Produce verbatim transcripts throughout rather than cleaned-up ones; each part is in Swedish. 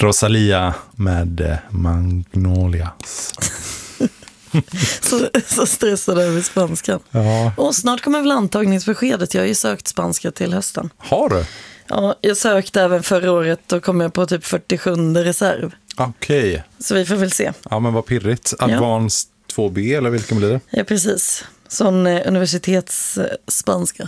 Rosalia med Magnolias. så, så stressad över spanskan. Ja. Och snart kommer väl antagningsbeskedet. Jag har ju sökt spanska till hösten. Har du? Ja, jag sökte även förra året och kom jag på typ fyrtiosjunde reserv. Okej. Okay. Så vi får väl se. Ja, men vad pirrigt. Advanced ja. två B eller vilken blir det? Ja, precis. Sån eh, universitetsspanska.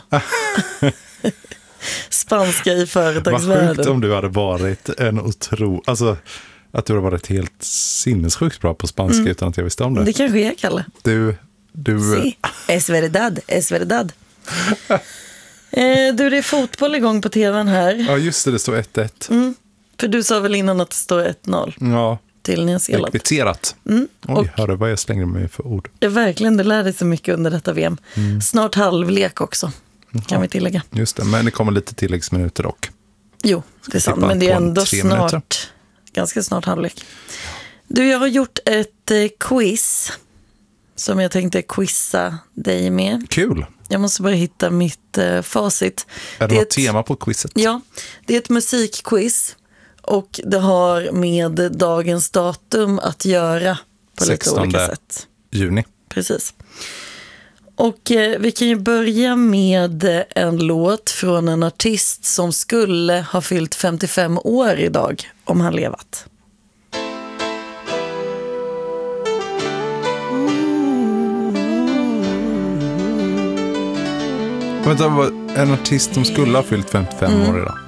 Spanska i företagsvärlden. Vad sjukt om du hade varit en otro... Alltså, att du hade varit helt sinnessjukt bra på spanska mm. utan att jag visste om det. Det kanske är, Kalle. Du... du... Sí, es verdad, es verdad. eh, du, det är fotboll igång på tvn här. Ja, just det, det står ett ett. Mm. För du sa väl innan att det står ett noll? Ja. Till Nya Zeeland. Kvitterat. Mm. Oj, hörru vad jag slänger mig för ord. Ja, verkligen, det lärde sig mycket under detta V M. Mm. Snart halvlek också, kan ja. vi tillägga. Just det, men det kommer lite tilläggsminuter dock. Jo, det är sant, men det är ändå snart, minuter. ganska snart halvlek. Du, jag har gjort ett eh, quiz som jag tänkte quizza dig med. Kul. Jag måste bara hitta mitt eh, facit. Är det, det något ett, tema på quizet? Ja, det är ett musikquiz. Och det har med dagens datum att göra på lite olika sätt. Juni. Precis. Och eh, vi kan ju börja med en låt från en artist som skulle ha fyllt femtiofem år idag om han levat. Vänta, en artist som skulle ha fyllt femtiofem mm. år idag.